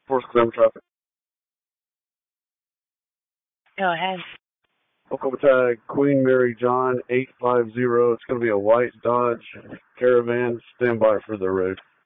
Force Clem traffic. Go ahead. Oklahoma tag Queen Mary John 850. It's going to be a white Dodge Caravan. Stand by for the road.